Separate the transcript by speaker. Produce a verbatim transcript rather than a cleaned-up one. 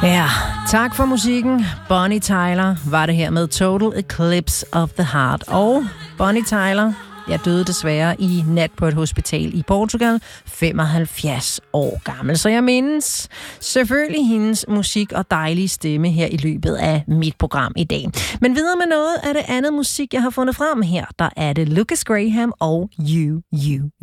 Speaker 1: Ja, tak for musikken. Bonnie Tyler var det her med Total Eclipse of the Heart. Og Bonnie Tyler, jeg døde desværre i nat på et hospital i Portugal, femoghalvfjerds år gammel. Så jeg mindes selvfølgelig hendes musik og dejlige stemme her i løbet af mit program i dag. Men videre med noget af det andet musik, jeg har fundet frem her, der er det Lucas Graham og You, You,